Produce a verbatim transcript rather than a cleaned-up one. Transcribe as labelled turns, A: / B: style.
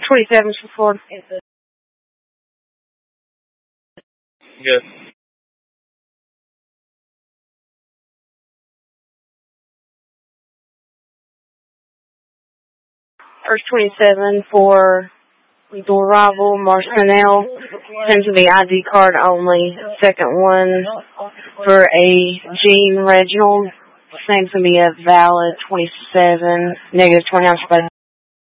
A: twenty-seven from Florida.
B: Good.
A: First twenty-seven for legal arrival, Marcinell. Sends to the I D card only. Second one for a Gene Reginald. Same to be a valid twenty-seven, negative twenty-nine.